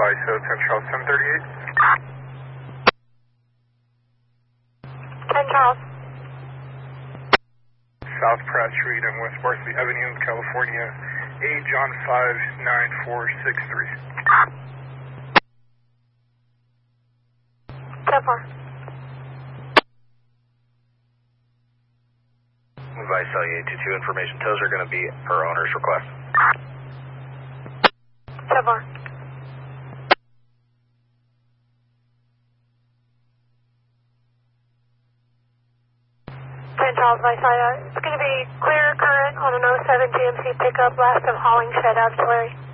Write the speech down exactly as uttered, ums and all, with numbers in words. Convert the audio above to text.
Viso, ten Charles, seven thirty-eight. ten Charles. South Pratt Street and West Barsley Avenue, California, A John five nine four six three. ten four. Viso, eight two two, information tows are going to be per owner's request. ten four. ten Charles, Visalia. It's going to be clear current on an oh seven G M C pickup, last of hauling shed, auxiliary.